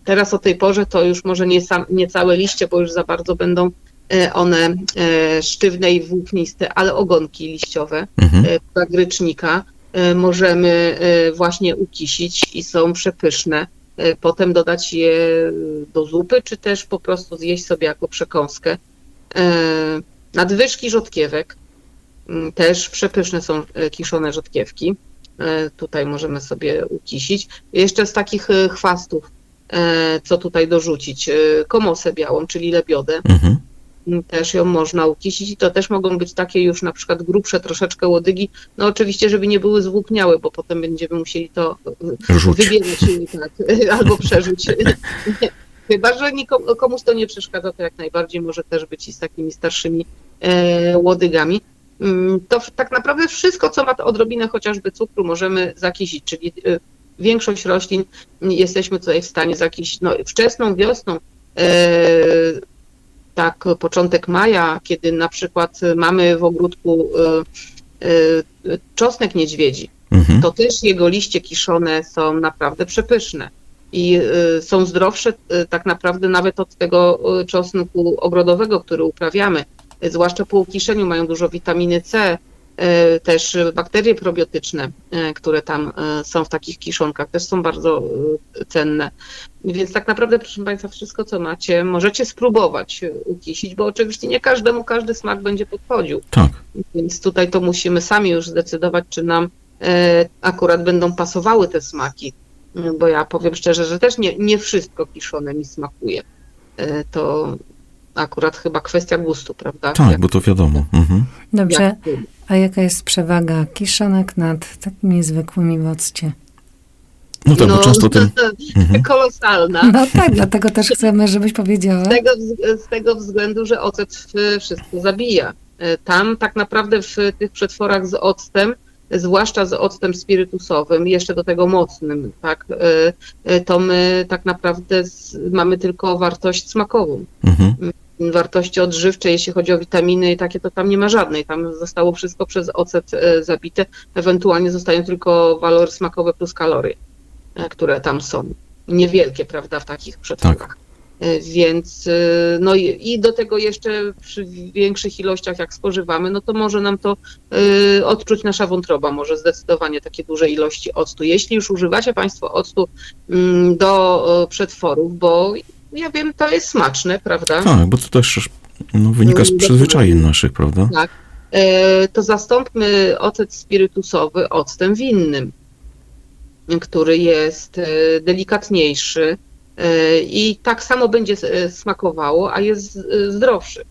Teraz o tej porze to już może nie całe liście, bo już za bardzo będą one sztywne i włókniste, ale ogonki liściowe pagrycznika możemy właśnie ukisić i są przepyszne. Potem dodać je do zupy, czy też po prostu zjeść sobie jako przekąskę. Nadwyżki rzodkiewek, też przepyszne są kiszone rzodkiewki. Tutaj możemy sobie ukisić. Jeszcze z takich chwastów, co tutaj dorzucić, komosę białą, czyli lebiodę. Też ją można ukisić i to też mogą być takie już na przykład grubsze troszeczkę łodygi. No oczywiście, żeby nie były zwłókniałe, bo potem będziemy musieli to wybierać tak, albo przerzuć. Chyba że komuś to nie przeszkadza, to jak najbardziej może też być i z takimi starszymi łodygami. To tak naprawdę wszystko, co ma odrobinę chociażby cukru, możemy zakisić, czyli większość roślin jesteśmy tutaj w stanie zakisić. No, wczesną wiosną, tak początek maja, kiedy na przykład mamy w ogródku czosnek niedźwiedzi, to też jego liście kiszone są naprawdę przepyszne i są zdrowsze tak naprawdę nawet od tego czosnku ogrodowego, który uprawiamy. Zwłaszcza po ukiszeniu mają dużo witaminy C, też bakterie probiotyczne, które tam są w takich kiszonkach, też są bardzo cenne. Więc tak naprawdę, proszę Państwa, wszystko co macie, możecie spróbować ukisić, bo oczywiście nie każdemu każdy smak będzie podchodził. Tak. Więc tutaj to musimy sami już zdecydować, czy nam akurat będą pasowały te smaki. Bo ja powiem szczerze, że też nie wszystko kiszone mi smakuje. To akurat chyba kwestia gustu, prawda? Tak, bo to wiadomo. Dobrze, a jaka jest przewaga kiszonek nad takimi zwykłymi w occie? No tak, bo często ten... Kolosalna. No tak, dlatego też chcemy, żebyś powiedziała. Z tego względu, że ocet wszystko zabija. Tam tak naprawdę w tych przetworach z octem, zwłaszcza z octem spirytusowym, jeszcze do tego mocnym, tak, to my tak naprawdę mamy tylko wartość smakową. Wartości odżywcze, jeśli chodzi o witaminy i takie, to tam nie ma żadnej. Tam zostało wszystko przez ocet zabite. Ewentualnie zostają tylko walory smakowe plus kalorie, które tam są. Niewielkie, prawda, w takich przetworach. Tak. Więc no i do tego jeszcze przy większych ilościach jak spożywamy, no to może nam to odczuć nasza wątroba, może zdecydowanie takie duże ilości octu. Jeśli już używacie Państwo octu do przetworów, bo ja wiem, to jest smaczne, prawda? Tak, bo to też wynika z przyzwyczajeń naszych, prawda? Tak. To zastąpmy ocet spirytusowy octem winnym, który jest delikatniejszy i tak samo będzie smakowało, a jest zdrowszy.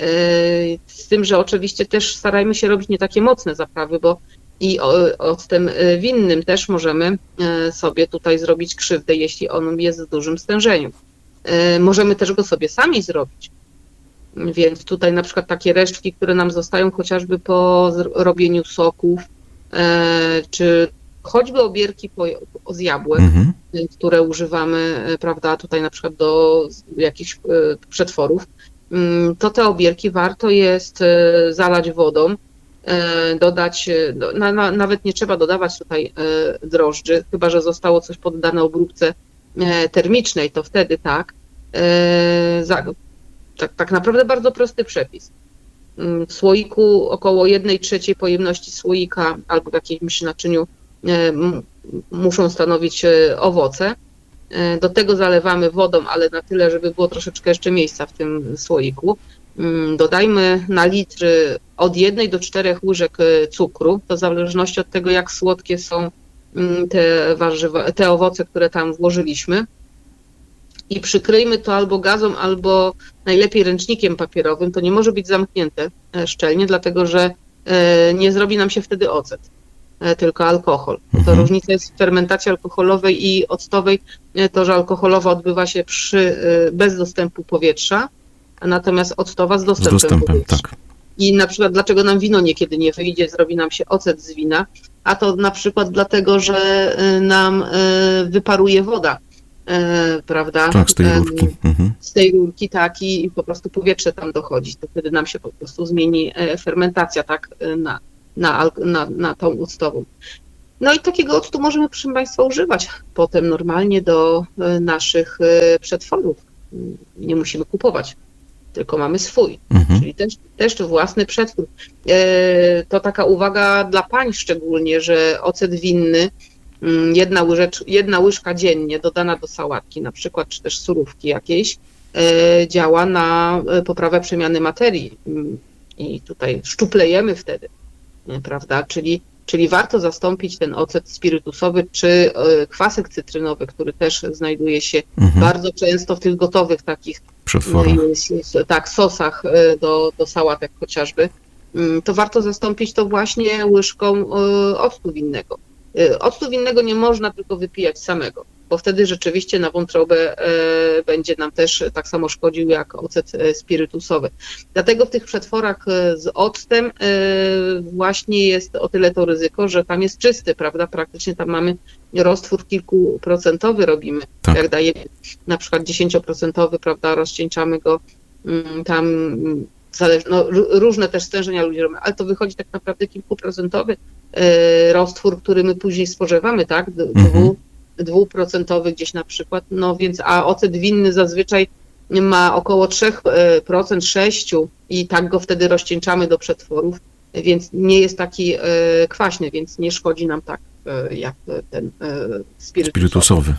Z tym, że oczywiście też starajmy się robić nie takie mocne zaprawy, bo i octem winnym też możemy sobie tutaj zrobić krzywdę, jeśli on jest w dużym stężeniu. Możemy też go sobie sami zrobić. Więc tutaj na przykład takie resztki, które nam zostają chociażby po robieniu soków, czy choćby obierki z jabłek, które używamy, prawda, tutaj na przykład do jakichś przetworów, to te obierki warto jest zalać wodą, dodać, nawet nie trzeba dodawać tutaj drożdży, chyba że zostało coś poddane obróbce termicznej, to wtedy tak. Tak naprawdę bardzo prosty przepis. W słoiku około 1/3 pojemności słoika albo w jakimś naczyniu muszą stanowić owoce. Do tego zalewamy wodą, ale na tyle, żeby było troszeczkę jeszcze miejsca w tym słoiku. Dodajmy na litr od 1 do 4 łyżek cukru, to w zależności od tego, jak słodkie są te warzywa, te owoce, które tam włożyliśmy. I przykryjmy to albo gazą, albo najlepiej ręcznikiem papierowym. To nie może być zamknięte szczelnie, dlatego że nie zrobi nam się wtedy ocet, tylko alkohol. To różnica jest w fermentacji alkoholowej i octowej, to, że alkoholowa odbywa się bez dostępu powietrza, a natomiast octowa z dostępem powietrza. Tak. I na przykład dlaczego nam wino niekiedy nie wyjdzie, zrobi nam się ocet z wina, a to na przykład dlatego, że nam wyparuje woda, prawda? Tak, z tej rurki. Z tej rurki, tak, i po prostu powietrze tam dochodzi. To wtedy nam się po prostu zmieni fermentacja, tak, na tą octową. No i takiego octu możemy, proszę Państwa, używać potem normalnie do naszych przetworów. Nie musimy kupować, tylko mamy swój, czyli też własny przetwór. To taka uwaga dla pań szczególnie, że ocet winny, jedna łyżka dziennie dodana do sałatki na przykład, czy też surówki jakiejś, działa na poprawę przemiany materii i tutaj szczuplejemy wtedy, prawda, czyli warto zastąpić ten ocet spirytusowy czy kwasek cytrynowy, który też znajduje się bardzo często w tych gotowych takich sosach do sałatek chociażby, to warto zastąpić to właśnie łyżką octu winnego. Octu winnego nie można tylko wypijać samego, bo wtedy rzeczywiście na wątrobę będzie nam też tak samo szkodził jak ocet spirytusowy. Dlatego w tych przetworach z octem właśnie jest o tyle to ryzyko, że tam jest czysty, prawda? Praktycznie tam mamy roztwór kilkuprocentowy robimy. Tak. Jak dajemy na przykład 10%, prawda, rozcieńczamy go tam. Różne też stężenia ludzie robią, ale to wychodzi tak naprawdę kilkuprocentowy roztwór, który my później spożywamy, tak? 2% gdzieś na przykład, no więc, a ocet winny zazwyczaj ma około 3%, 6% i tak go wtedy rozcieńczamy do przetworów, więc nie jest taki kwaśny, więc nie szkodzi nam tak jak ten spirytusowy.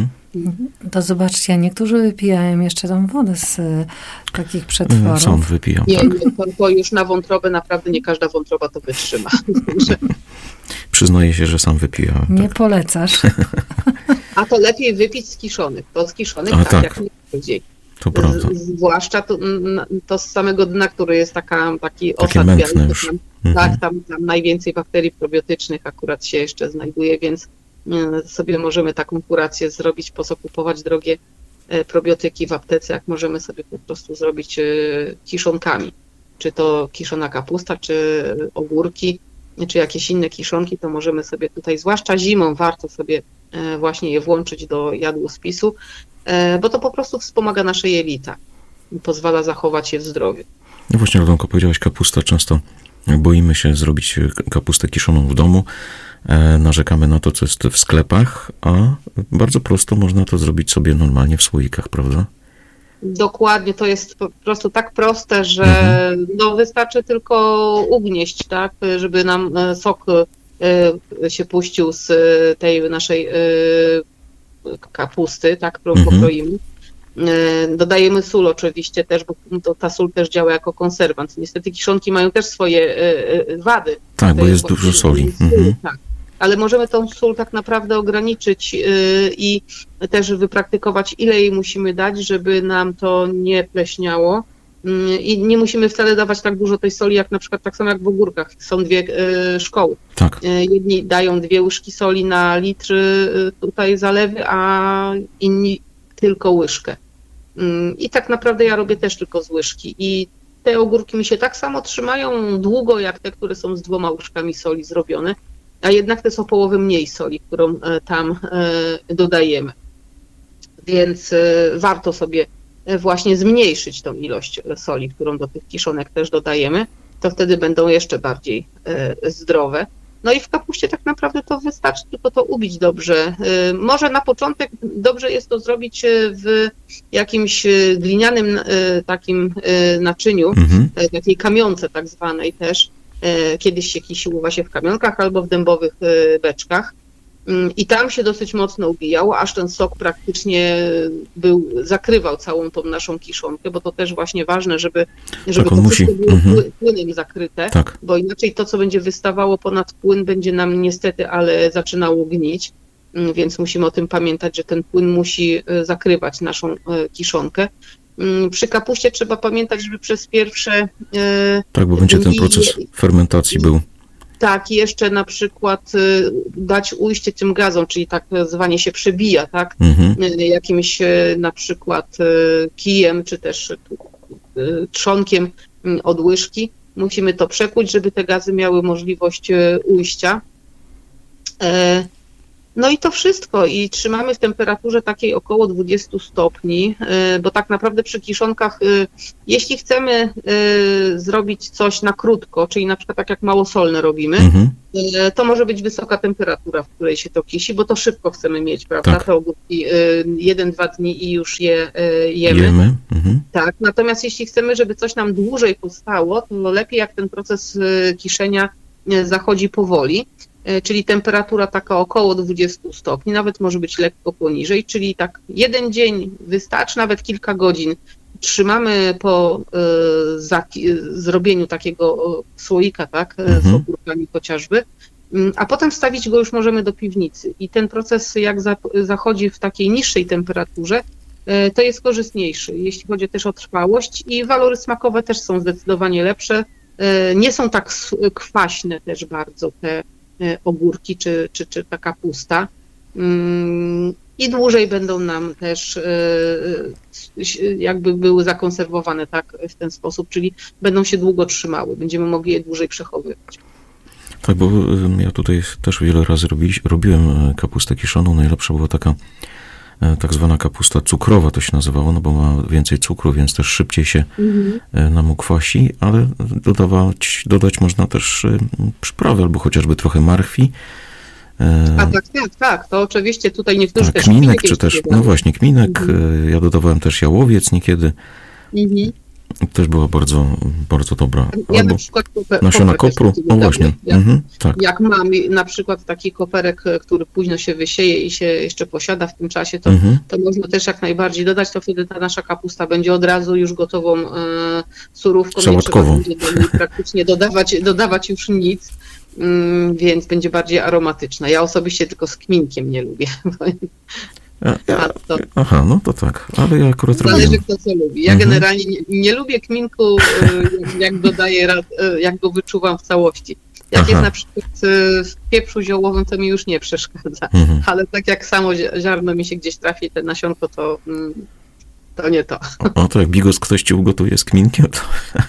To zobaczcie, niektórzy wypijają jeszcze tą wodę z takich przetworów. Sam wypijam, nie, tak. To już na wątrobę naprawdę nie każda wątroba to wytrzyma. Przyznaję się, że sam wypijałem. Nie tak. polecasz. A to lepiej wypić z kiszonych. To z kiszonych tak jak najbardziej. To prawda. Zwłaszcza to z samego dna, który jest taki osad mętne już. Tak, tam najwięcej bakterii probiotycznych akurat się jeszcze znajduje, więc sobie możemy taką kurację zrobić, po co kupować drogie probiotyki w aptece, jak możemy sobie po prostu zrobić kiszonkami. Czy to kiszona kapusta, czy ogórki, czy jakieś inne kiszonki, to możemy sobie tutaj, zwłaszcza zimą, warto sobie właśnie je włączyć do jadłospisu, bo to po prostu wspomaga nasze jelita i pozwala zachować je w zdrowiu. No właśnie, Radomko, powiedziałaś kapusta. Często boimy się zrobić kapustę kiszoną w domu. Narzekamy na to, co jest w sklepach, a bardzo prosto można to zrobić sobie normalnie w słoikach, prawda? Dokładnie, to jest po prostu tak proste, że wystarczy tylko ugnieść, tak, żeby nam sok się puścił z tej naszej kapusty, tak, pokroimy. Dodajemy sól oczywiście też, bo ta sól też działa jako konserwant. Niestety kiszonki mają też swoje wady. Tak, bo jest dużo soli. Tak. Ale możemy tą sól tak naprawdę ograniczyć i też wypraktykować, ile jej musimy dać, żeby nam to nie pleśniało. I nie musimy wcale dawać tak dużo tej soli, jak na przykład tak samo jak w ogórkach. Są dwie szkoły. Tak. Jedni dają 2 łyżki soli na litr tutaj zalewy, a inni tylko łyżkę. I tak naprawdę ja robię też tylko z łyżki. I te ogórki mi się tak samo trzymają długo, jak te, które są z 2 łyżkami soli zrobione, a jednak te są połowę mniej soli, którą tam dodajemy. Więc warto sobie właśnie zmniejszyć tą ilość soli, którą do tych kiszonek też dodajemy, to wtedy będą jeszcze bardziej zdrowe. No i w kapuście tak naprawdę to wystarczy tylko to ubić dobrze. Może na początek dobrze jest to zrobić w jakimś glinianym takim naczyniu, takiej kamionce tak zwanej też. Kiedyś się kisiło właśnie w kamionkach albo w dębowych beczkach. I tam się dosyć mocno ubijało, aż ten sok praktycznie zakrywał całą tą naszą kiszonkę, bo to też właśnie ważne, żeby tak, to wszystko było płynem zakryte, tak. Bo inaczej to, co będzie wystawało ponad płyn, będzie nam niestety, ale zaczynało gnić, więc musimy o tym pamiętać, że ten płyn musi zakrywać naszą kiszonkę. Przy kapuście trzeba pamiętać, żeby przez pierwsze... Tak, bo będzie ten proces fermentacji był. Tak, i jeszcze na przykład dać ujście tym gazom, czyli tak zwanie się przebija, tak? Jakimś na przykład kijem, czy też trzonkiem od łyżki. Musimy to przekuć, żeby te gazy miały możliwość ujścia. No i to wszystko i trzymamy w temperaturze takiej około 20 stopni, bo tak naprawdę przy kiszonkach, jeśli chcemy zrobić coś na krótko, czyli na przykład tak jak małosolne robimy, to może być wysoka temperatura, w której się to kisi, bo to szybko chcemy mieć, prawda? Tak. Te ogórki 1-2 dni i już je jemy. Tak, natomiast jeśli chcemy, żeby coś nam dłużej powstało, to lepiej jak ten proces kiszenia zachodzi powoli, czyli temperatura taka około 20 stopni, nawet może być lekko poniżej, czyli tak jeden dzień wystarczy, nawet kilka godzin. Trzymamy po zrobieniu takiego słoika, tak, z ogórkami chociażby, a potem wstawić go już możemy do piwnicy. I ten proces jak zachodzi w takiej niższej temperaturze, to jest korzystniejszy, jeśli chodzi też o trwałość i walory smakowe też są zdecydowanie lepsze. Nie są tak kwaśne też bardzo te ogórki czy ta kapusta i dłużej będą nam też jakby były zakonserwowane tak w ten sposób, czyli będą się długo trzymały, będziemy mogli je dłużej przechowywać. Tak, bo ja tutaj też wiele razy robiłem kapustę kiszoną. Najlepsza była taka tak zwana kapusta cukrowa, to się nazywało, no bo ma więcej cukru, więc też szybciej się nam ukwasi, ale dodać można też przyprawy albo chociażby trochę marchwi. Tak, to oczywiście tutaj niektórzy też kminek, czy też, no właśnie, kminek, ja dodawałem też jałowiec niekiedy. Też była bardzo, bardzo dobra. Ja albo na przykład nasiona kopru, o właśnie. Tak. Jak mam na przykład taki koperek, który późno się wysieje i się jeszcze posiada w tym czasie, to można też jak najbardziej dodać, to wtedy ta nasza kapusta będzie od razu już gotową surówką. Sałatkową. Nie trzeba będzie praktycznie dodawać już nic, więc będzie bardziej aromatyczna. Ja osobiście tylko z kminkiem nie lubię. Aha, no to tak, ale ja akurat robię. Zależy kto co lubi. Ja generalnie nie lubię kminku, jak dodaję, jak go wyczuwam w całości. Jak jest na przykład w pieprzu ziołowym, to mi już nie przeszkadza, ale tak jak samo ziarno mi się gdzieś trafi, te nasionko, to nie to. To jak bigos ktoś ci ugotuje z kminkiem, to...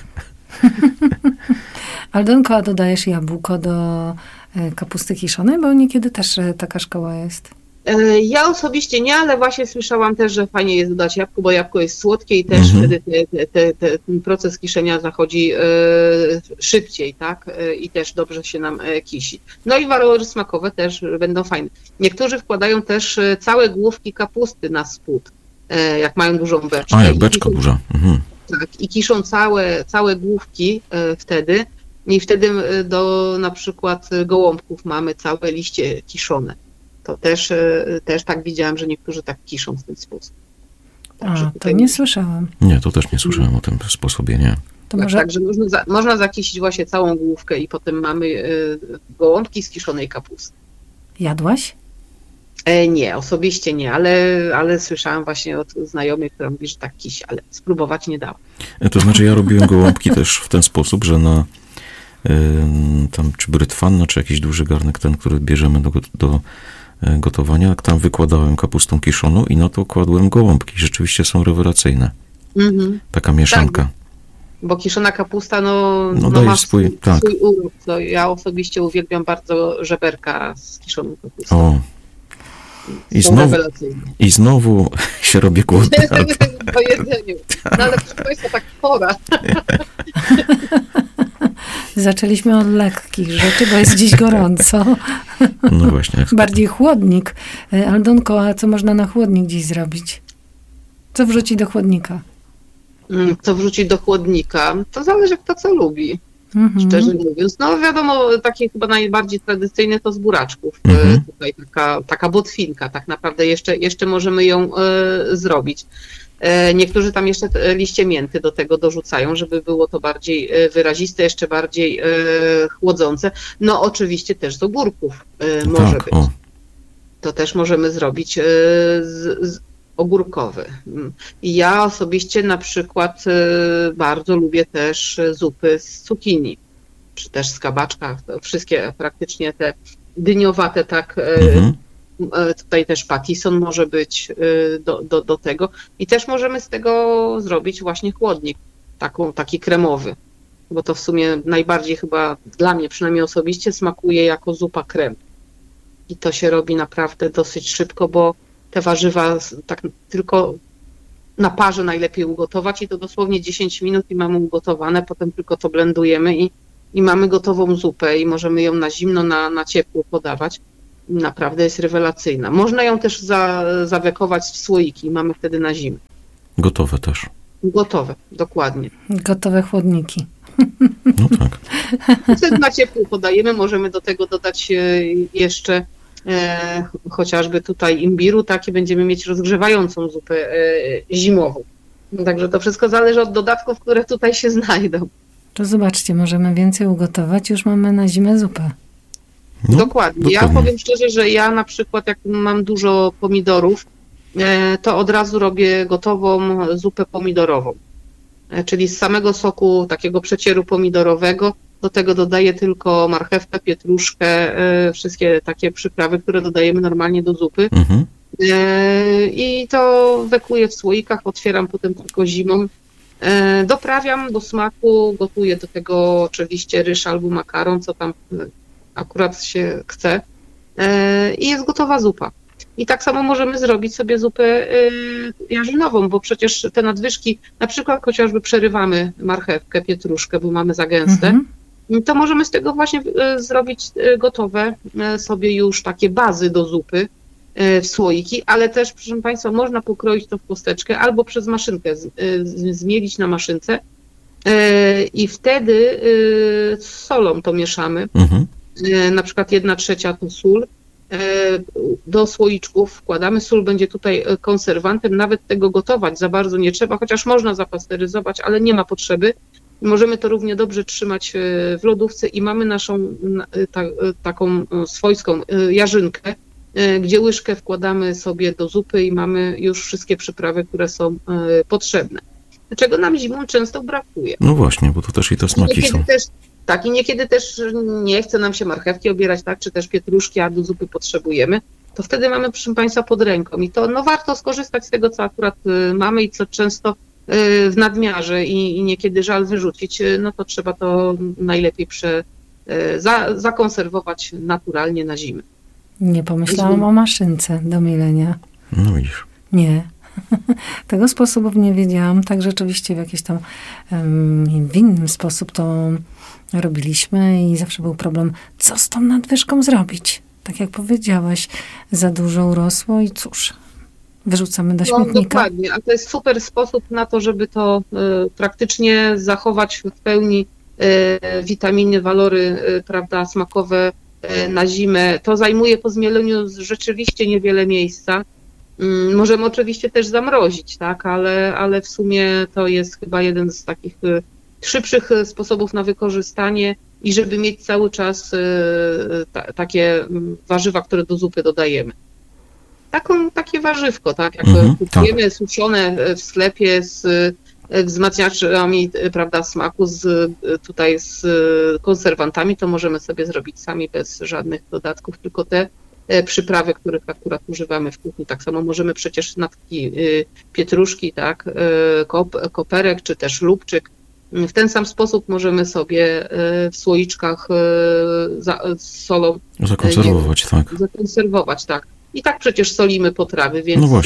Aldonko, a dodajesz jabłko do kapusty kiszonej? Bo niekiedy też taka szkoła jest. Ja osobiście nie, ale właśnie słyszałam też, że fajnie jest dodać jabłko, bo jabłko jest słodkie i też wtedy ten proces kiszenia zachodzi szybciej, tak? I też dobrze się nam kisi. No i walory smakowe też będą fajne. Niektórzy wkładają też całe główki kapusty na spód, jak mają dużą beczkę. A, jak beczka duża. Tak, i kiszą całe główki wtedy i wtedy do na przykład gołąbków mamy całe liście kiszone. To też tak widziałam, że niektórzy tak kiszą w ten sposób. Także to nie słyszałam. Nie, to też nie słyszałem o tym sposobie, nie. To może... Także można zakisić właśnie całą główkę i potem mamy gołąbki z kiszonej kapusty. Jadłaś? Nie, osobiście nie, ale słyszałam właśnie od znajomych, która mówi, że tak kisi, ale spróbować nie dałam. To znaczy ja robiłem gołąbki też w ten sposób, że na tam czy brytwanna, czy jakiś duży garnek ten, który bierzemy do gotowania, tam wykładałem kapustą kiszoną i na to kładłem gołąbki. Rzeczywiście są rewelacyjne. Taka mieszanka. Tak, bo kiszona kapusta daje ma swój urok. To ja osobiście uwielbiam bardzo żeberka z kiszoną kapustą. O. I znowu się robię głodny. Po jedzeniu. No ale proszę Państwa, tak pora. Zaczęliśmy od lekkich rzeczy, bo jest dziś gorąco. No właśnie. Bardziej chłodnik. Aldonko, a co można na chłodnik dziś zrobić? Co wrzucić do chłodnika? Co wrzucić do chłodnika? To zależy kto co lubi. Szczerze mówiąc. No wiadomo, takie chyba najbardziej tradycyjne to z buraczków. Tutaj taka botwinka, tak naprawdę jeszcze możemy ją zrobić. Niektórzy tam jeszcze liście mięty do tego dorzucają, żeby było to bardziej wyraziste, jeszcze bardziej chłodzące. No oczywiście też z ogórków może być. To też możemy zrobić ogórkowy. Ja osobiście na przykład bardzo lubię też zupy z cukinii, czy też z kabaczka. Wszystkie praktycznie te dyniowate, tak, tutaj też patisson może być do tego i też możemy z tego zrobić właśnie chłodnik, taki kremowy, bo to w sumie najbardziej chyba dla mnie przynajmniej osobiście smakuje jako zupa krem. i to się robi naprawdę dosyć szybko, bo te warzywa tak tylko na parze najlepiej ugotować i to dosłownie 10 minut i mamy ugotowane, potem tylko to blendujemy i mamy gotową zupę i możemy ją na zimno, na ciepło podawać. Naprawdę jest rewelacyjna. Można ją też zawekować w słoiki, mamy wtedy na zimę. Gotowe też. Gotowe, dokładnie. Gotowe chłodniki. No tak. Wtedy na ciepło podajemy, możemy do tego dodać jeszcze chociażby tutaj imbiru, tak, i będziemy mieć rozgrzewającą zupę zimową. Także to wszystko zależy od dodatków, które tutaj się znajdą. To zobaczcie, możemy więcej ugotować, już mamy na zimę zupę. No, dokładnie. Ja powiem szczerze, że ja na przykład jak mam dużo pomidorów, to od razu robię gotową zupę pomidorową. Czyli z samego soku takiego przecieru pomidorowego do tego dodaję tylko marchewkę, pietruszkę, wszystkie takie przyprawy, które dodajemy normalnie do zupy. Mhm. I to wekuję w słoikach, otwieram potem tylko zimą. Doprawiam do smaku, gotuję do tego oczywiście ryż albo makaron, co tam akurat się chce. I jest gotowa zupa. I tak samo możemy zrobić sobie zupę jarzynową, bo przecież te nadwyżki, na przykład chociażby przerywamy marchewkę, pietruszkę, bo mamy za gęste, to możemy z tego właśnie zrobić gotowe sobie już takie bazy do zupy w słoiki, ale też, proszę Państwa, można pokroić to w kosteczkę albo przez maszynkę zmielić na maszynce i wtedy z solą to mieszamy. Na przykład 1/3 to sól. Do słoiczków wkładamy. Sól będzie tutaj konserwantem, nawet tego gotować za bardzo nie trzeba, chociaż można zapasteryzować, ale nie ma potrzeby. Możemy to równie dobrze trzymać w lodówce i mamy naszą taką swojską jarzynkę, gdzie łyżkę wkładamy sobie do zupy i mamy już wszystkie przyprawy, które są potrzebne. Czego nam zimą często brakuje. No właśnie, bo to też i te smaki są. Tak, i niekiedy też nie chce nam się marchewki obierać, tak, czy też pietruszki, a do zupy potrzebujemy, to wtedy mamy, proszę Państwa, pod ręką. I to warto skorzystać z tego, co akurat mamy i co często w nadmiarze i niekiedy żal wyrzucić, no to trzeba to najlepiej zakonserwować naturalnie na zimę. Nie pomyślałam o maszynce do mielenia. No widzisz. Nie. Tego sposobu nie wiedziałam. Tak rzeczywiście w jakiś tam w inny sposób to robiliśmy i zawsze był problem, co z tą nadwyżką zrobić. Tak jak powiedziałaś, za dużo urosło i cóż, wyrzucamy do śmietnika. No, dokładnie, a to jest super sposób na to, żeby to praktycznie zachować w pełni witaminy, walory, prawda, smakowe na zimę. To zajmuje po zmieleniu rzeczywiście niewiele miejsca. Możemy oczywiście też zamrozić, tak, ale w sumie to jest chyba jeden z takich szybszych sposobów na wykorzystanie i żeby mieć cały czas takie warzywa, które do zupy dodajemy. Takie warzywko, tak, jak kupujemy suszone w sklepie z wzmacniaczami, prawda, smaku, tutaj z konserwantami, to możemy sobie zrobić sami bez żadnych dodatków, tylko te przyprawy, których akurat używamy w kuchni. Tak samo możemy przecież natki pietruszki, tak, koperek czy też lubczyk. W ten sam sposób możemy sobie w słoiczkach z solą zakonserwować, tak. Zakonserwować, tak. I tak przecież solimy potrawy, więc no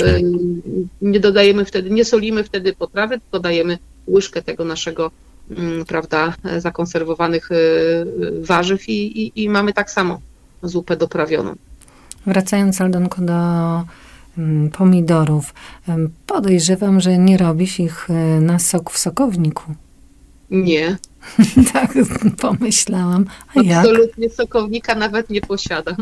nie solimy wtedy potrawy, tylko dajemy łyżkę tego naszego, prawda, zakonserwowanych warzyw i mamy tak samo zupę doprawioną. Wracając, Aldonko, do pomidorów. Podejrzewam, że nie robisz ich na sok w sokowniku. Nie. Tak pomyślałam. Absolutnie sokownika nawet nie posiadam.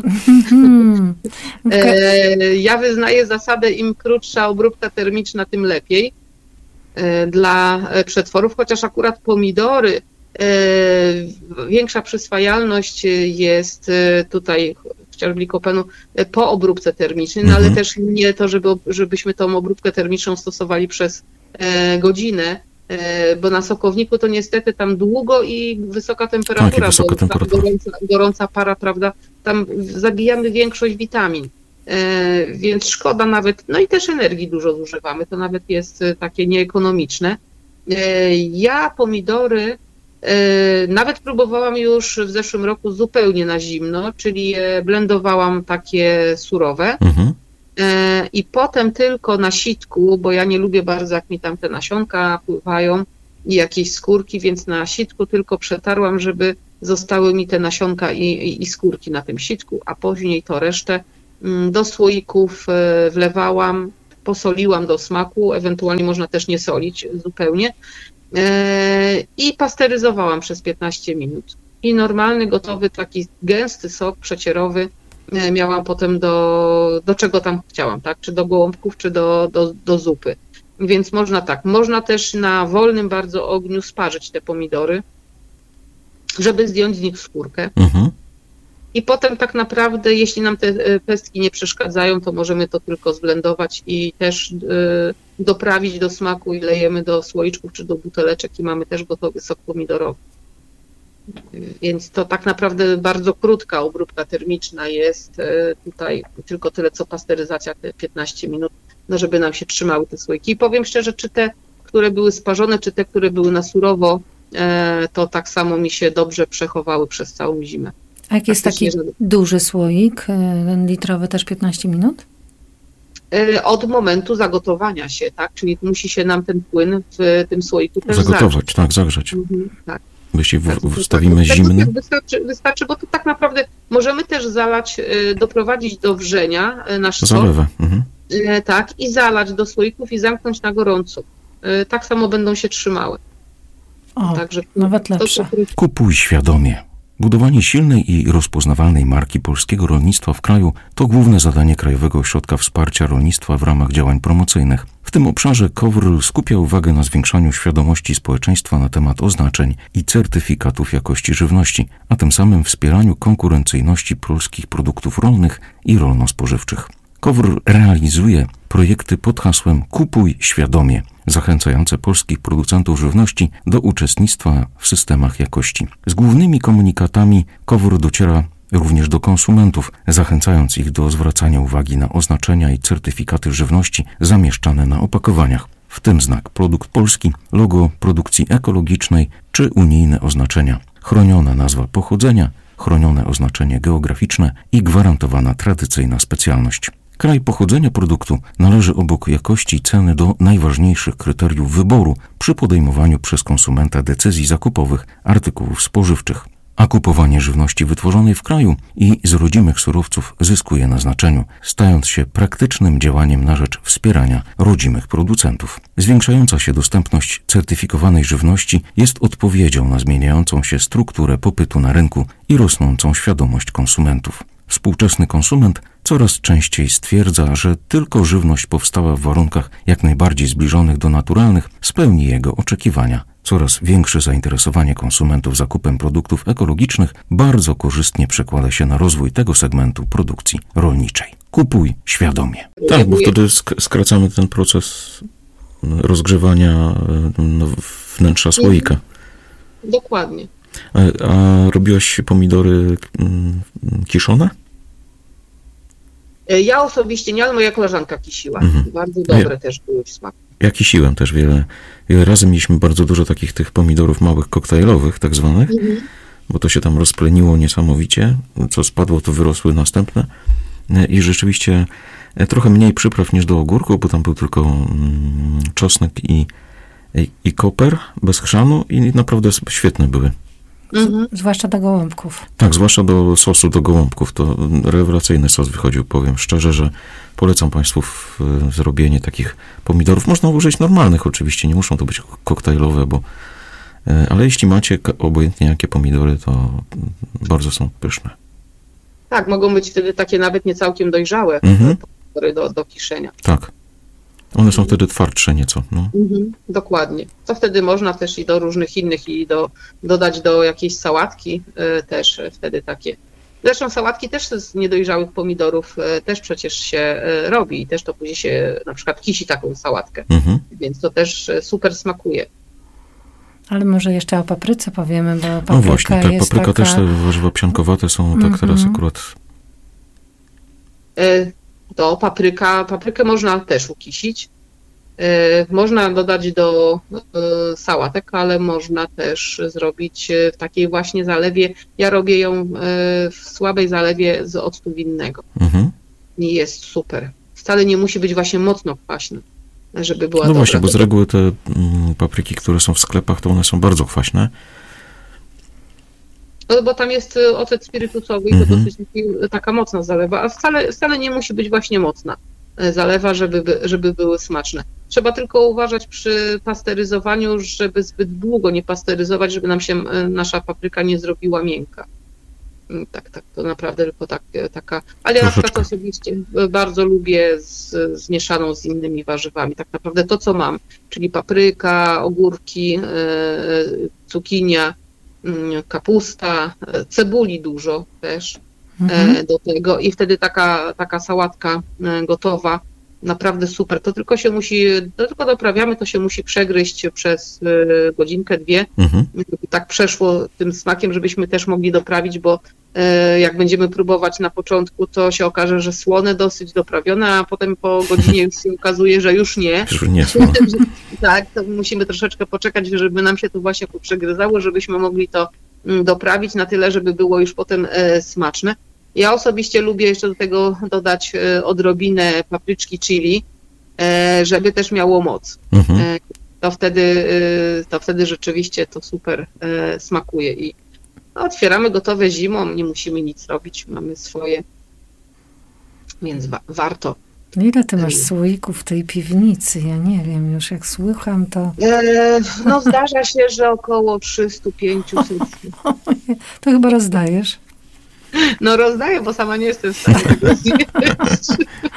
Ja wyznaję zasadę, im krótsza obróbka termiczna, tym lepiej dla przetworów, chociaż akurat pomidory, większa przyswajalność jest tutaj chociażby likopenu po obróbce termicznej, no ale też nie to, żebyśmy tą obróbkę termiczną stosowali przez godzinę, bo na sokowniku to niestety tam długo i wysoka temperatura, gorąca para, prawda, tam zabijamy większość witamin, więc szkoda nawet, no i też energii dużo zużywamy, to nawet jest takie nieekonomiczne. Ja pomidory Nawet próbowałam już w zeszłym roku zupełnie na zimno, czyli je blendowałam takie surowe. I potem tylko na sitku, bo ja nie lubię bardzo, jak mi tam te nasionka pływają i jakieś skórki, więc na sitku tylko przetarłam, żeby zostały mi te nasionka i skórki na tym sitku, a później to resztę do słoików wlewałam, posoliłam do smaku, ewentualnie można też nie solić zupełnie i pasteryzowałam przez 15 minut. I normalny, gotowy, taki gęsty sok przecierowy miałam potem do czego tam chciałam, tak? Czy do gołąbków, czy do zupy. Więc można tak. Można też na wolnym bardzo ogniu sparzyć te pomidory, żeby zdjąć z nich skórkę. I potem tak naprawdę, jeśli nam te pestki nie przeszkadzają, to możemy to tylko zblendować i też doprawić do smaku i lejemy do słoiczków czy do buteleczek i mamy też gotowy sok pomidorowy. Więc to tak naprawdę bardzo krótka obróbka termiczna jest tutaj, tylko tyle co pasteryzacja, te 15 minut, no żeby nam się trzymały te słoiki. I powiem szczerze, czy te, które były sparzone, czy te, które były na surowo, to tak samo mi się dobrze przechowały przez całą zimę. A jak jest taki duży słoik, ten litrowy też 15 minut? Od momentu zagotowania się, tak? Czyli musi się nam ten płyn w tym słoiku też zagotować, tak, zagrzać. Tak. Jeśli wstawimy zimny. Wystarczy, bo to tak naprawdę możemy też zalać, doprowadzić do wrzenia nasz sok. Zalewę. Tak, i zalać do słoików i zamknąć na gorąco. Tak samo będą się trzymały. Także nawet lepsze. Kupuj świadomie. Budowanie silnej i rozpoznawalnej marki polskiego rolnictwa w kraju to główne zadanie Krajowego Ośrodka Wsparcia Rolnictwa w ramach działań promocyjnych. W tym obszarze KOWR skupia uwagę na zwiększaniu świadomości społeczeństwa na temat oznaczeń i certyfikatów jakości żywności, a tym samym wspieraniu konkurencyjności polskich produktów rolnych i rolno-spożywczych. KOWR realizuje projekty pod hasłem Kupuj świadomie, zachęcające polskich producentów żywności do uczestnictwa w systemach jakości. Z głównymi komunikatami KOWR dociera również do konsumentów, zachęcając ich do zwracania uwagi na oznaczenia i certyfikaty żywności zamieszczane na opakowaniach, w tym znak produkt polski, logo produkcji ekologicznej czy unijne oznaczenia, chroniona nazwa pochodzenia, chronione oznaczenie geograficzne i gwarantowana tradycyjna specjalność. Kraj pochodzenia produktu należy obok jakości i ceny do najważniejszych kryteriów wyboru przy podejmowaniu przez konsumenta decyzji zakupowych artykułów spożywczych. A kupowanie żywności wytworzonej w kraju i z rodzimych surowców zyskuje na znaczeniu, stając się praktycznym działaniem na rzecz wspierania rodzimych producentów. Zwiększająca się dostępność certyfikowanej żywności jest odpowiedzią na zmieniającą się strukturę popytu na rynku i rosnącą świadomość konsumentów. Współczesny konsument coraz częściej stwierdza, że tylko żywność powstała w warunkach jak najbardziej zbliżonych do naturalnych spełni jego oczekiwania. Coraz większe zainteresowanie konsumentów zakupem produktów ekologicznych bardzo korzystnie przekłada się na rozwój tego segmentu produkcji rolniczej. Kupuj świadomie. Tak, bo wtedy skracamy ten proces rozgrzewania wnętrza słoika. Dokładnie. A robiłaś pomidory kiszone? Ja osobiście nie, ale moja koleżanka kisiła. Bardzo dobre też były w smaku. Ja kisiłem też wiele razy. Mieliśmy bardzo dużo takich tych pomidorów małych, koktajlowych tak zwanych, bo to się tam rozpleniło niesamowicie. Co spadło, to wyrosły następne. I rzeczywiście trochę mniej przypraw niż do ogórków, bo tam był tylko czosnek i koper bez chrzanu i naprawdę świetne były. Zwłaszcza do gołąbków. Tak, zwłaszcza do sosu do gołąbków. To rewelacyjny sos wychodził, powiem szczerze, że polecam Państwu zrobienie takich pomidorów. Można użyć normalnych oczywiście, nie muszą to być koktajlowe, ale jeśli macie obojętnie jakie pomidory, to bardzo są pyszne. Tak, mogą być wtedy takie nawet nie całkiem dojrzałe pomidory do kiszenia. Tak. One są wtedy twardsze nieco. No. Dokładnie. To wtedy można też i do różnych innych i dodać do jakiejś sałatki też wtedy takie. Zresztą sałatki też z niedojrzałych pomidorów też przecież się robi i też to później się na przykład kisi taką sałatkę. Więc to też super smakuje. Ale może jeszcze o papryce powiemy, bo papryka no właśnie, tak, jest papryka taka... też te warzywa psiankowate są tak teraz akurat... To paprykę można też ukisić. Można dodać do sałatek, ale można też zrobić w takiej właśnie zalewie. Ja robię ją w słabej zalewie z octu winnego. I jest super. Wcale nie musi być właśnie mocno kwaśna, żeby była No dobra. właśnie, bo z reguły te papryki, które są w sklepach, to one są bardzo kwaśne. No, bo tam jest ocet spirytusowy i to dosyć taka mocna zalewa, a wcale nie musi być właśnie mocna zalewa, żeby były smaczne. Trzeba tylko uważać przy pasteryzowaniu, żeby zbyt długo nie pasteryzować, żeby nam się nasza papryka nie zrobiła miękka. Tak, to naprawdę tylko taka... Ale ja na przykład osobiście bardzo lubię zmieszaną z innymi warzywami. Tak naprawdę to, co mam, czyli papryka, ogórki, cukinia, kapusta, cebuli dużo też do tego i wtedy taka sałatka gotowa, naprawdę super. To tylko doprawiamy, to się musi przegryźć przez godzinkę, dwie, żeby tak przeszło tym smakiem, żebyśmy też mogli doprawić, bo jak będziemy próbować na początku, to się okaże, że słone dosyć doprawione, a potem po godzinie już się okazuje, że już nie. Już nie Tak, to musimy troszeczkę poczekać, żeby nam się to właśnie poprzegryzało, żebyśmy mogli to doprawić na tyle, żeby było już potem smaczne. Ja osobiście lubię jeszcze do tego dodać odrobinę papryczki chili, żeby też miało moc. To wtedy rzeczywiście to super smakuje i otwieramy gotowe zimą, nie musimy nic robić, mamy swoje, więc warto. Ile ty masz słoików w tej piwnicy? Ja nie wiem, już jak słucham, to... No zdarza się, że około 300-500. To chyba rozdajesz. No rozdaję, bo sama nie jestem w stanie tego zjeść.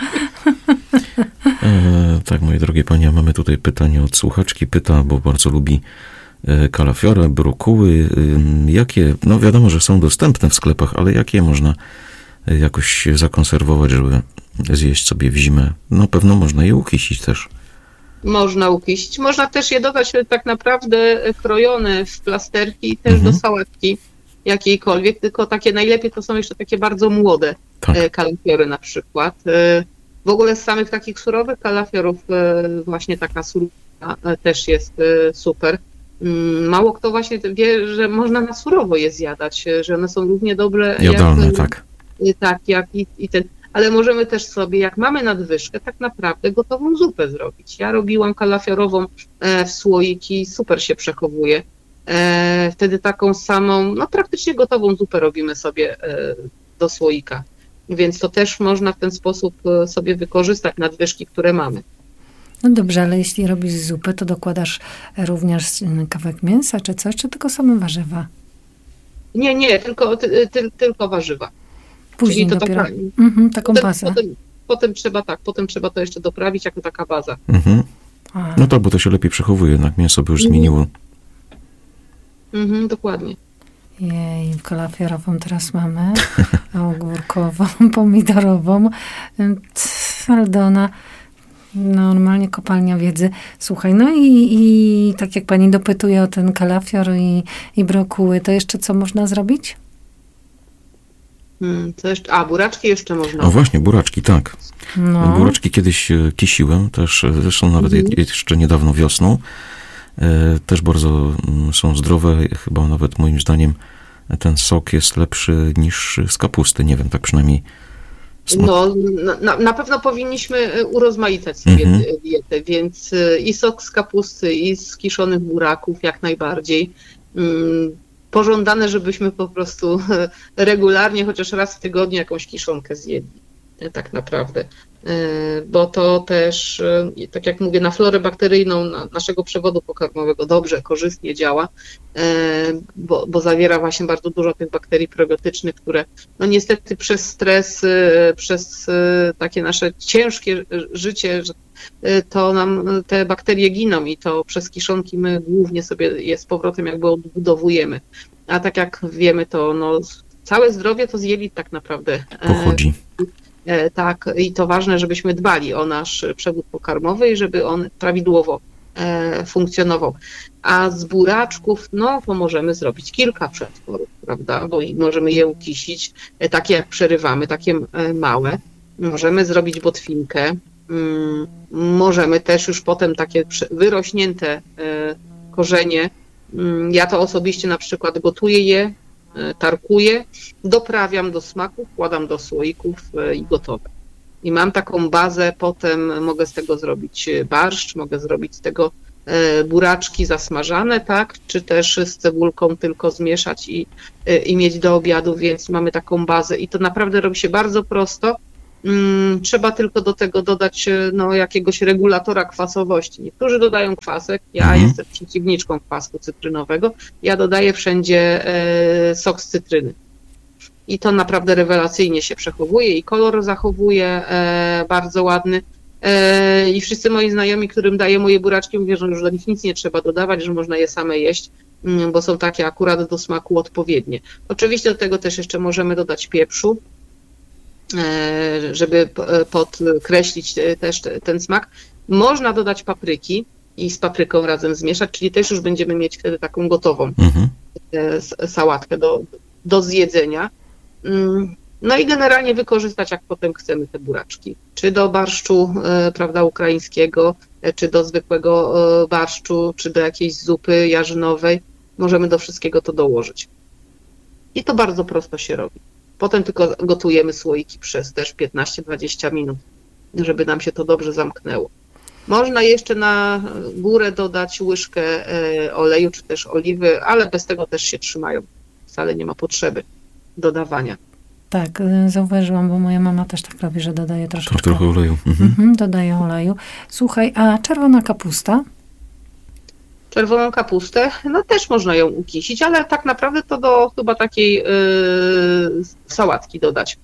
Tak, moje drogie panie, mamy tutaj pytanie od słuchaczki. Pyta, bo bardzo lubi kalafiorę, brokuły. Jakie, no wiadomo, że są dostępne w sklepach, ale jakie można jakoś zakonserwować, żeby zjeść sobie w zimę? No pewno można je ukisić też. Można ukisić. Można też je dodać tak naprawdę krojone w plasterki też do sałatki jakiejkolwiek, tylko takie najlepiej to są jeszcze takie bardzo młode kalafiory na przykład. W ogóle z samych takich surowych kalafiorów właśnie taka surówka też jest super. Mało kto właśnie wie, że można na surowo je zjadać, że one są równie dobre jadalne, tak. Tak, jak i ten. Ale możemy też sobie, jak mamy nadwyżkę, tak naprawdę gotową zupę zrobić. Ja robiłam kalafiorową w słoiki, super się przechowuje. Wtedy taką samą, no praktycznie gotową zupę robimy sobie do słoika. Więc to też można w ten sposób sobie wykorzystać nadwyżki, które mamy. No dobrze, ale jeśli robisz zupę, to dokładasz również kawałek mięsa czy coś, czy tylko same warzywa? Nie, tylko warzywa. Później to dopiero taką bazę. Potem trzeba to jeszcze doprawić jako taka baza. No tak, bo to się lepiej przechowuje, jednak mięso by już zmieniło. Dokładnie. Jej, kalafiorową teraz mamy, ogórkową, pomidorową, Aldona, normalnie kopalnia wiedzy. Słuchaj, no i tak jak pani dopytuje o ten kalafior i brokuły, to jeszcze co można zrobić? Co jeszcze? Buraczki jeszcze można. O właśnie, buraczki, tak. No. Buraczki kiedyś kisiłem, też zresztą nawet jeszcze niedawno wiosną. Też bardzo są zdrowe, chyba nawet moim zdaniem ten sok jest lepszy niż z kapusty, nie wiem, tak przynajmniej. No, na pewno powinniśmy urozmaicać sobie dietę, więc i sok z kapusty, i z kiszonych buraków jak najbardziej. Pożądane, żebyśmy po prostu regularnie, chociaż raz w tygodniu jakąś kiszonkę zjedli, tak naprawdę. Bo to też, tak jak mówię, na florę bakteryjną naszego przewodu pokarmowego dobrze, korzystnie działa, bo zawiera właśnie bardzo dużo tych bakterii probiotycznych, które no niestety przez stres, przez takie nasze ciężkie życie, to nam te bakterie giną i to przez kiszonki my głównie sobie je z powrotem jakby odbudowujemy. A tak jak wiemy, to no, całe zdrowie to z jelit tak naprawdę pochodzi. Tak, i to ważne, żebyśmy dbali o nasz przewód pokarmowy i żeby on prawidłowo funkcjonował. A z buraczków, no to możemy zrobić kilka przetworów, prawda, bo możemy je ukisić, takie jak przerywamy, takie małe. Możemy zrobić botwinkę, Możemy też już potem takie wyrośnięte korzenie, ja to osobiście na przykład gotuję je, tarkuję, doprawiam do smaku, wkładam do słoików i gotowe. I mam taką bazę, potem mogę z tego zrobić barszcz, mogę zrobić z tego buraczki zasmażane, tak, czy też z cebulką tylko zmieszać i mieć do obiadu, więc mamy taką bazę i to naprawdę robi się bardzo prosto. Trzeba tylko do tego dodać jakiegoś regulatora kwasowości. Niektórzy dodają kwasek, ja jestem przeciwniczką kwasku cytrynowego, ja dodaję wszędzie sok z cytryny. I to naprawdę rewelacyjnie się przechowuje i kolor zachowuje bardzo ładny. I wszyscy moi znajomi, którym daję moje buraczki, mówią, że już do nich nic nie trzeba dodawać, że można je same jeść, bo są takie akurat do smaku odpowiednie. Oczywiście do tego też jeszcze możemy dodać pieprzu, żeby podkreślić też ten smak. Można dodać papryki i z papryką razem zmieszać, czyli też już będziemy mieć wtedy taką gotową sałatkę do zjedzenia. No i generalnie wykorzystać, jak potem chcemy te buraczki. Czy do barszczu, prawda, ukraińskiego, czy do zwykłego barszczu, czy do jakiejś zupy jarzynowej. Możemy do wszystkiego to dołożyć. I to bardzo prosto się robi. Potem tylko gotujemy słoiki przez też 15-20 minut, żeby nam się to dobrze zamknęło. Można jeszcze na górę dodać łyżkę oleju, czy też oliwy, ale bez tego też się trzymają. Wcale nie ma potrzeby dodawania. Tak, zauważyłam, bo moja mama też tak robi, że dodaje troszeczkę. Trochę oleju. Dodaje oleju. Słuchaj, a czerwona kapusta? Czerwoną kapustę, no też można ją ukisić, ale tak naprawdę to do chyba takiej sałatki dodać.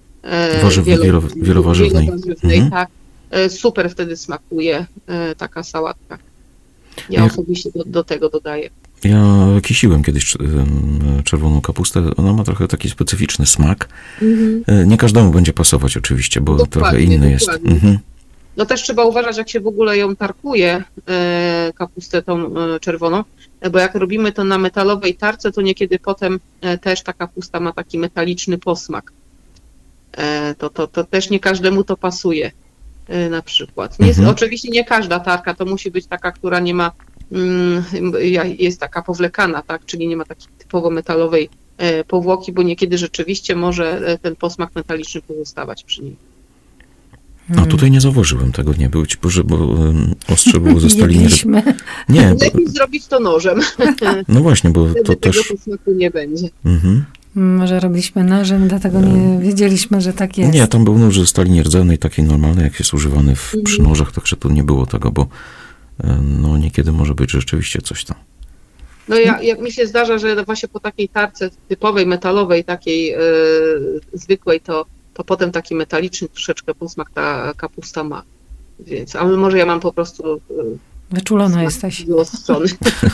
Wielowarzywnej. Tak. Super wtedy smakuje taka sałatka. Ja osobiście do tego dodaję. Ja kisiłem kiedyś czerwoną kapustę. Ona ma trochę taki specyficzny smak. Nie każdemu będzie pasować oczywiście, bo dokładnie, trochę inny jest. No też trzeba uważać, jak się w ogóle ją tarkuje, kapustę tą czerwoną, bo jak robimy to na metalowej tarce, to niekiedy potem też ta kapusta ma taki metaliczny posmak. To też nie każdemu to pasuje na przykład. Oczywiście nie każda tarka, to musi być taka, która nie ma, jest taka powlekana, tak, czyli nie ma takiej typowo metalowej powłoki, bo niekiedy rzeczywiście może ten posmak metaliczny pozostawać przy niej. A tutaj nie zauważyłem tego, nie było ci, bo ostrze było ze stali nie. Lepiej zrobić to nożem. No właśnie, bo wtedy to też... tego posmaku nie będzie. Może robiliśmy nożem, dlatego nie wiedzieliśmy, że tak jest. Nie, tam był nóż ze stali nierdzewnej, takiej normalnej, jak jest używany przy nożach, także to nie było tego, bo niekiedy może być rzeczywiście coś tam. No jak mi się zdarza, że właśnie po takiej tarce typowej, metalowej, takiej zwykłej, to potem taki metaliczny troszeczkę posmak ta kapusta ma. Więc, ale może ja mam po prostu... Wyczulona jesteś. Wyostrzony.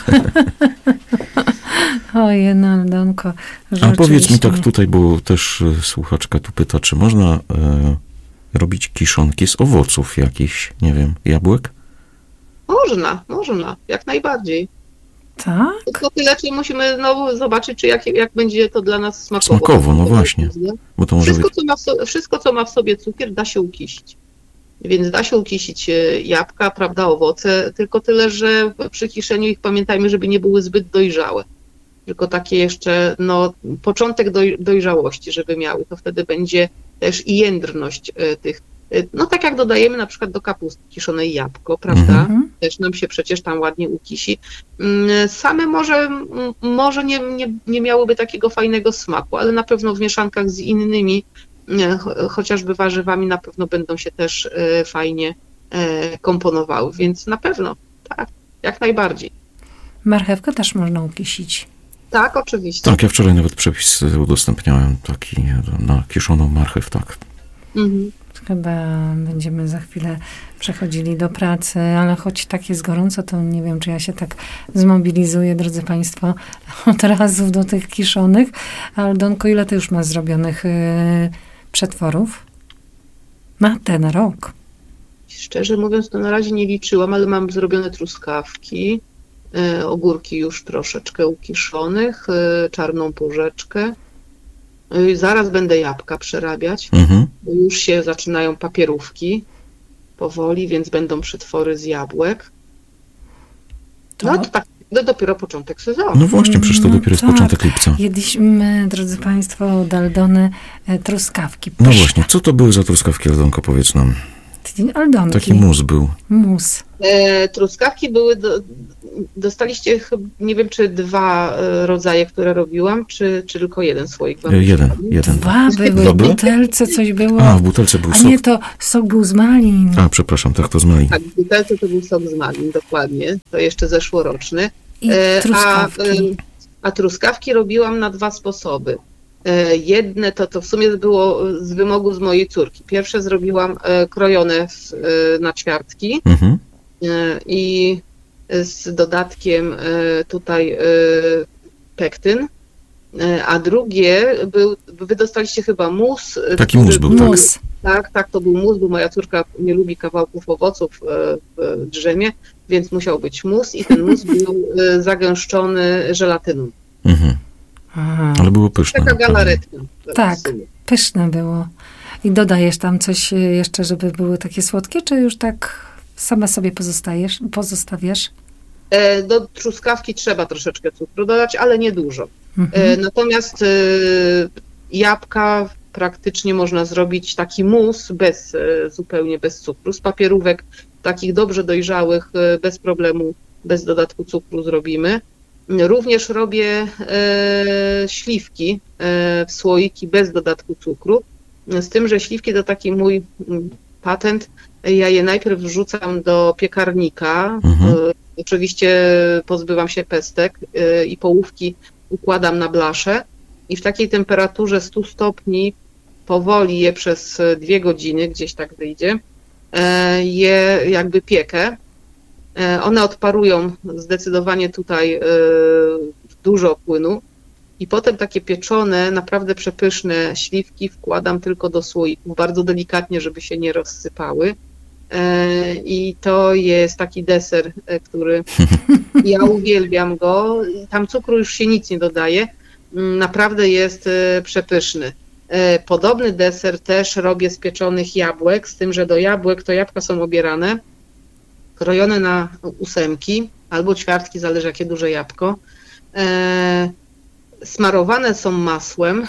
Ojej, Aldonko. A powiedz mi tak tutaj, bo też słuchaczka tu pyta, czy można robić kiszonki z owoców jakichś, nie wiem, jabłek? Można, jak najbardziej. Tak? Tylko tyle, czy musimy zobaczyć, czy jak będzie to dla nas smakowo. Smakowo, no właśnie. Bo to może wszystko, co ma w sobie cukier, da się ukisić. Więc da się ukisić jabłka, prawda, owoce, tylko tyle, że przy kiszeniu ich pamiętajmy, żeby nie były zbyt dojrzałe. Tylko takie jeszcze, początek dojrzałości, żeby miały. To wtedy będzie też i jędrność tych. No tak jak dodajemy na przykład do kapusty kiszonej jabłko, prawda? Też nam się przecież tam ładnie ukisi. Same może nie miałyby takiego fajnego smaku, ale na pewno w mieszankach z innymi, chociażby warzywami, na pewno będą się też fajnie komponowały, więc na pewno, tak, jak najbardziej. Marchewkę też można ukisić. Tak, oczywiście. Tak, ja wczoraj nawet przepis udostępniałem taki na kiszoną marchew, tak. Chyba będziemy za chwilę przechodzili do pracy, ale choć tak jest gorąco, to nie wiem, czy ja się tak zmobilizuję, drodzy Państwo, od razu do tych kiszonych. Aldonko, ile ty już masz zrobionych przetworów na ten rok? Szczerze mówiąc, to na razie nie liczyłam, ale mam zrobione truskawki, ogórki już troszeczkę ukiszonych, czarną porzeczkę. Zaraz będę jabłka przerabiać, bo już się zaczynają papierówki powoli, więc będą przetwory z jabłek. To- No to tak, to dopiero początek sezonu. No właśnie, przecież to No dopiero jest tak. początek lipca. Jedliśmy, drodzy Państwo, od Aldony truskawki. No Pyszne. właśnie, co to były za truskawki, Aldonko, powiedz nam. Aldonki. Taki mus był. Mus. Truskawki były, dostaliście, nie wiem, czy 2 rodzaje, które robiłam, czy tylko jeden słoik wam Jeden. Dwa były, Dwa w były? butelce coś było. A, w butelce był A sok. nie, to sok był z malin. A, przepraszam, tak to z malin. Tak, w butelce to był sok z malin, dokładnie. To jeszcze zeszłoroczny. I truskawki. A truskawki robiłam na 2 sposoby. Jedne to w sumie było z wymogu z mojej córki. Pierwsze zrobiłam krojone na ćwiartki Mhm. i z dodatkiem tutaj pektyn. A drugie, wy dostaliście chyba mus. Taki mus był, tak. Mus. Tak, to był mus, bo moja córka nie lubi kawałków owoców w drzemie, więc musiał być mus i ten mus był zagęszczony żelatyną. Mhm. Aha. Ale było pyszne. Taka galaretka. Tak. w sumie. Pyszne było. I dodajesz tam coś jeszcze, żeby były takie słodkie, czy już tak same sobie pozostawiasz? Do truskawki trzeba troszeczkę cukru dodać, ale nie dużo. Natomiast jabłka praktycznie można zrobić taki mus zupełnie bez cukru. Z papierówek takich dobrze dojrzałych, bez problemu, bez dodatku cukru zrobimy. Również robię śliwki w słoiki bez dodatku cukru. Z tym, że śliwki to taki mój patent. Ja je najpierw wrzucam do piekarnika. Oczywiście pozbywam się pestek i połówki układam na blaszę i w takiej temperaturze 100 stopni powoli je przez 2 godziny, gdzieś tak wyjdzie, je jakby piekę. One odparują zdecydowanie tutaj dużo płynu i potem takie pieczone, naprawdę przepyszne śliwki wkładam tylko do słoików, bardzo delikatnie, żeby się nie rozsypały. I to jest taki deser, który ja uwielbiam go. Tam cukru już się nic nie dodaje. Naprawdę jest przepyszny. Podobny deser też robię z pieczonych jabłek, z tym, że do jabłek to jabłka są obierane, krojone na 8 albo ćwiartki, zależy jakie duże jabłko. Smarowane są masłem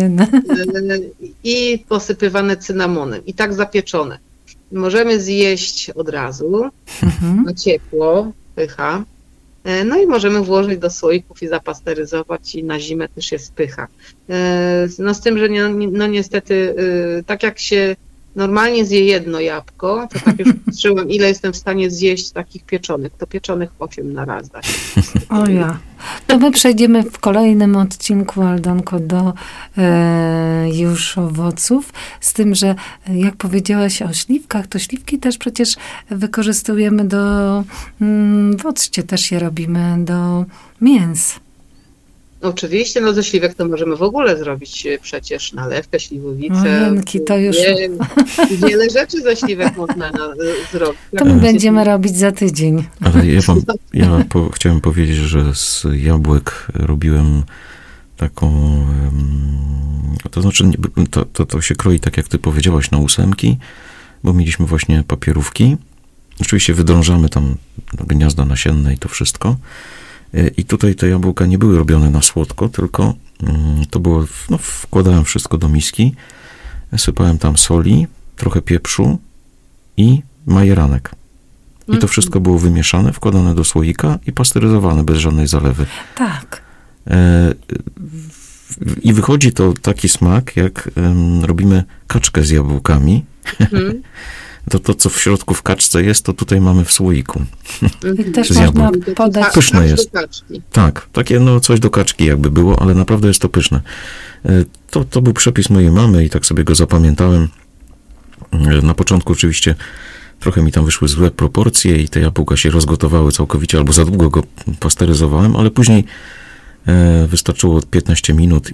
i posypywane cynamonem i tak zapieczone. Możemy zjeść od razu, na ciepło, pycha. No i możemy włożyć do słoików i zapasteryzować i na zimę też jest pycha. No z tym, że no niestety, tak jak się normalnie zje jedno jabłko, to tak już patrzyłam, ile jestem w stanie zjeść takich pieczonych. To pieczonych 8 na raz da się. O ja. To my przejdziemy w kolejnym odcinku, Aldonko, do już owoców. Z tym, że jak powiedziałaś o śliwkach, to śliwki też przecież wykorzystujemy w occie też je robimy, do mięs. Oczywiście, no ze śliwek to możemy w ogóle zrobić przecież nalewkę, śliwowicę. Jenki, to już... Wiele rzeczy ze śliwek można zrobić. To my będziemy robić za tydzień. Ale chciałem powiedzieć, że z jabłek robiłem taką, to znaczy to się kroi tak jak ty powiedziałaś na 8, bo mieliśmy właśnie papierówki. Oczywiście wydrążamy tam gniazda nasienne i to wszystko. I tutaj te jabłka nie były robione na słodko, tylko to było, wkładałem wszystko do miski, sypałem tam soli, trochę pieprzu i majeranek. I to wszystko było wymieszane, wkładane do słoika i pasteryzowane bez żadnej zalewy. Tak. I wychodzi to taki smak, jak robimy kaczkę z jabłkami. To, co w środku w kaczce jest, to tutaj mamy w słoiku. I też Z można jabłek. podać... Pyszne jest. Tak, takie coś do kaczki jakby było, ale naprawdę jest to pyszne. To był przepis mojej mamy i tak sobie go zapamiętałem. Na początku oczywiście trochę mi tam wyszły złe proporcje i te jabłka się rozgotowały całkowicie, albo za długo go pasteryzowałem, ale później wystarczyło 15 minut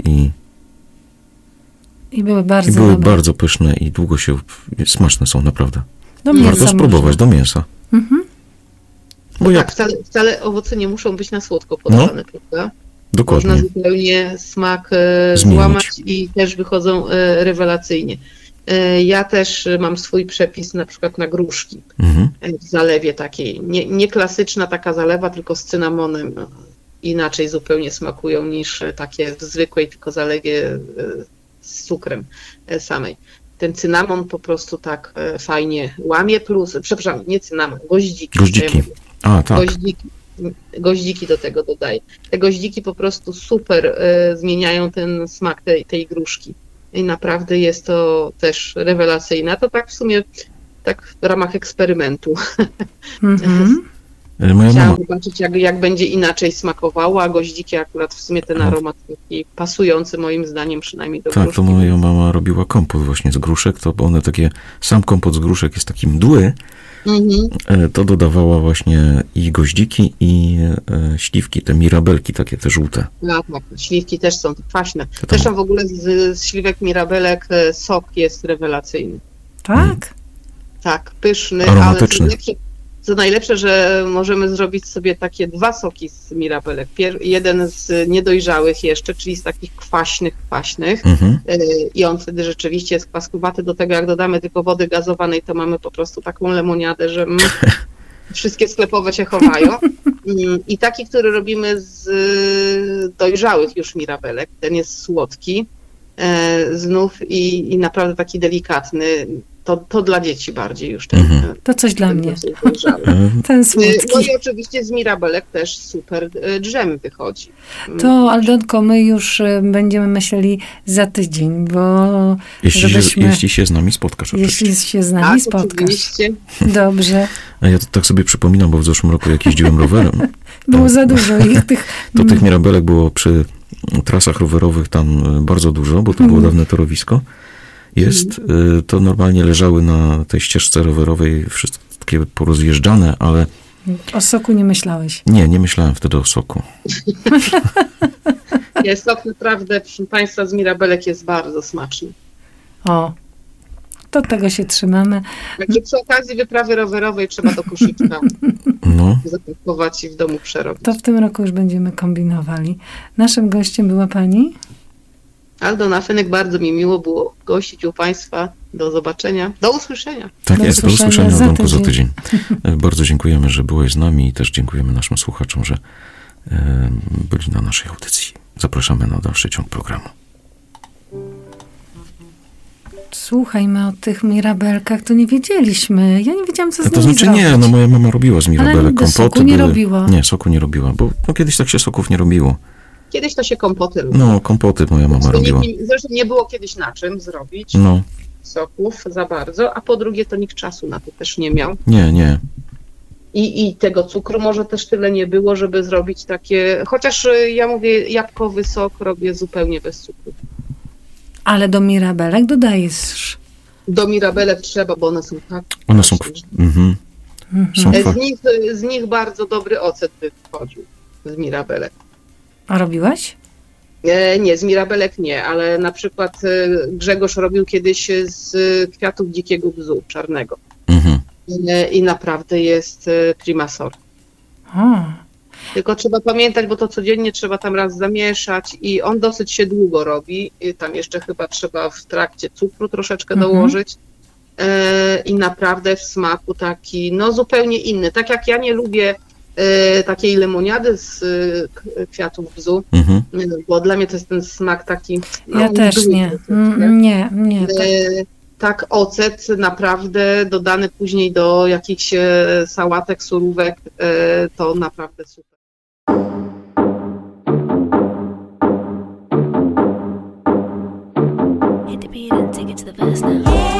I były bardzo bardzo pyszne i długo smaczne są naprawdę. można. Warto spróbować do mięsa. Bo tak, wcale owoce nie muszą być na słodko podawane, prawda? Dokładnie. Można zupełnie smak zmienić. złamać i też wychodzą rewelacyjnie. Ja też mam swój przepis na przykład na gruszki w zalewie takiej. Nie klasyczna taka zalewa, tylko z cynamonem. Inaczej zupełnie smakują niż takie w zwykłej tylko zalewie z cukrem samej. Ten cynamon po prostu tak fajnie łamie, plus, przepraszam, nie cynamon, goździki. Goździki. A, tak. Goździki do tego dodaję. Te goździki po prostu super zmieniają ten smak tej gruszki. I naprawdę jest to też rewelacyjne. A to tak w sumie tak w ramach eksperymentu. Chciałam zobaczyć, jak będzie inaczej smakowało, a goździki akurat w sumie ten aromat taki pasujący moim zdaniem przynajmniej do gruszki. Tak, to moja mama robiła kompot właśnie z gruszek, to one takie, sam kompot z gruszek jest taki mdły, to dodawała właśnie i goździki, i śliwki, te mirabelki takie te żółte. No tak, śliwki też są kwaśne. Zresztą w ogóle z śliwek mirabelek sok jest rewelacyjny. Tak? Tak, pyszny, aromatyczny. Ale co najlepsze, że możemy zrobić sobie takie 2 soki z mirabelek. Jeden z niedojrzałych jeszcze, czyli z takich kwaśnych. I on wtedy rzeczywiście jest kwaskówaty. Do tego jak dodamy tylko wody gazowanej, to mamy po prostu taką lemoniadę, że wszystkie sklepowe się chowają. I taki, który robimy z dojrzałych już mirabelek, ten jest słodki znów i naprawdę taki delikatny. To dla dzieci bardziej już ten. To coś dla mnie. Ten słodki. No i oczywiście z mirabelek też super dżem wychodzi. To, Aldonko, my już będziemy myśleli za tydzień, bo jeśli się z nami spotkasz. Jeśli się z nami spotkasz. Oczywiście. Dobrze. A ja to tak sobie przypominam, bo w zeszłym roku jak jeździłem rowerem. Było za dużo ich tych mirabelek było przy trasach rowerowych tam bardzo dużo, bo to było dawne torowisko. To normalnie leżały na tej ścieżce rowerowej wszystkie porozjeżdżane, ale... O soku nie myślałeś? Nie myślałem wtedy o soku. Sok naprawdę, proszę Państwa, z mirabelek jest bardzo smaczny. O, to tego się trzymamy. Także przy okazji wyprawy rowerowej trzeba do koszyczka zapakować i w domu przerobić. To w tym roku już będziemy kombinowali. Naszym gościem była pani? Aldona Fenek, bardzo mi miło było gościć u Państwa. Do zobaczenia. Do usłyszenia. Tak jest, do usłyszenia, Aldonko, za tydzień. Bardzo dziękujemy, że byłeś z nami i też dziękujemy naszym słuchaczom, że byli na naszej audycji. Zapraszamy na dalszy ciąg programu. Słuchaj, my o tych mirabelkach to nie wiedzieliśmy. Ja nie wiedziałam, co z nimi To znaczy zrobić. nie, moja mama robiła z mirabelek kompoty. Soku nie robiła. Nie, soku nie robiła, bo kiedyś tak się soków nie robiło. Kiedyś to się kompoty robiło. No, kompoty moja mama robiła. Zresztą nie było kiedyś na czym zrobić soków za bardzo, a po drugie to nikt czasu na to też nie miał. Nie. I tego cukru może też tyle nie było, żeby zrobić takie... Chociaż ja mówię, jabłkowy sok robię zupełnie bez cukru. Ale do mirabelek dodajesz? Do mirabelek trzeba, bo one są tak... One są... Z nich bardzo dobry ocet wychodził, z mirabelek. A robiłaś? Nie, z mirabelek nie, ale na przykład Grzegorz robił kiedyś z kwiatów dzikiego bzu czarnego. I naprawdę jest prima sort. Tylko trzeba pamiętać, bo to codziennie trzeba tam raz zamieszać i on dosyć się długo robi. I tam jeszcze chyba trzeba w trakcie cukru troszeczkę dołożyć. I naprawdę w smaku taki, zupełnie inny. Tak jak ja nie lubię takiej lemoniady z kwiatów bzu, bo dla mnie to jest ten smak taki... Ja też nie. Nie. Tak, ocet naprawdę dodany później do jakichś sałatek, surówek, to naprawdę super. Hit the beat and take it to the verse now.